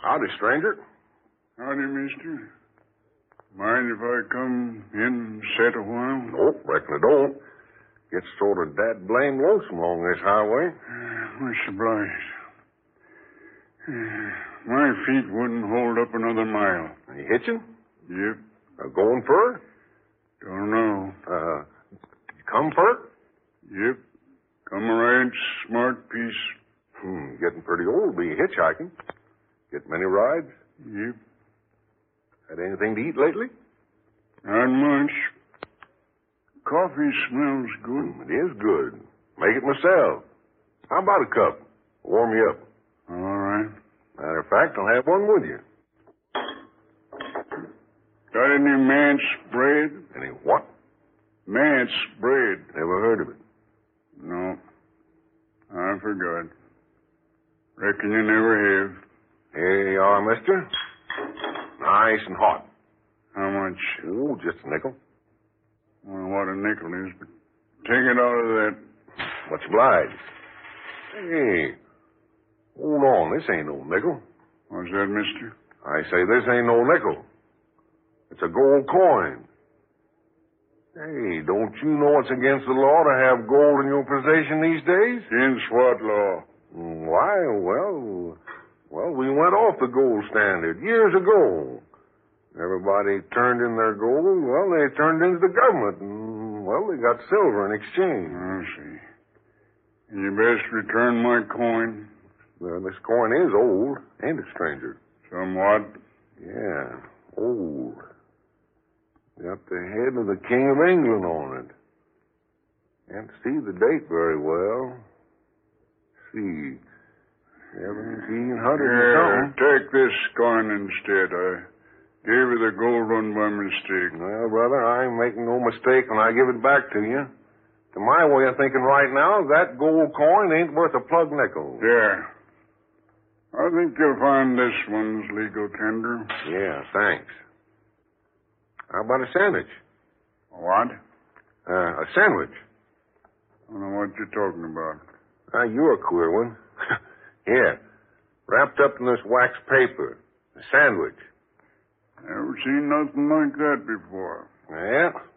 Howdy, stranger. Howdy, mister. Mind if I come in and sit a while? Nope, reckon I don't. Gets sort of dad-blamed lonesome along this highway. Much obliged. My feet wouldn't hold up another mile. Are you hitching? Yep. Going fur? Don't know. Come fur? Yep. Come a right smart piece. Getting pretty old to be hitchhiking. Get many rides? Yep. Had anything to eat lately? Not much. Coffee smells good. It is good. Make it myself. How about a cup? Warm you up. All right. Matter of fact, I'll have one with you. Got any manse bread? Any what? Manse bread. Never heard of it. No. I forgot. Reckon you never have. Here you are, mister. Nice and hot. How much? Oh, just a nickel. Well, what a nickel is, but take it out of that. Much obliged. Hey, hold on. This ain't no nickel. What's that, mister? I say this ain't no nickel. It's a gold coin. Hey, don't you know it's against the law to have gold in your possession these days? Against what law? Why, well, we went off the gold standard years ago. Everybody turned in their gold. Well, they turned into the government. And, well, they got silver in exchange. I see. You best return my coin. Well, this coin is old, ain't it, stranger? Somewhat. Yeah, old. Got the head of the King of England on it. Can't see the date very well. See, 1700 and something. Take this coin instead. I gave you the gold one by mistake. Well, brother, I ain't making no mistake when I give it back to you. To my way of thinking right now, that gold coin ain't worth a plug nickel. There. I think you'll find this one's legal tender. Yeah, thanks. How about a sandwich? What? A sandwich. I don't know what you're talking about. You're a queer one. Here, wrapped up in this wax paper. A sandwich. Never seen nothing like that before. Yeah,